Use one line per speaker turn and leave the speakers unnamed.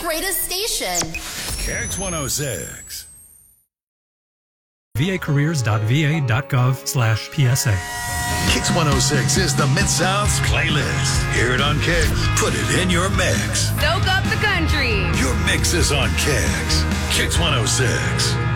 greatest station.
Kicks 106.
vacareers.va.gov/PSA.
Kicks 106 is the Mid-South's playlist. Hear it on Kicks. Put it in your mix.
Soak up the country.
Your mix is on Kicks. Kicks 106.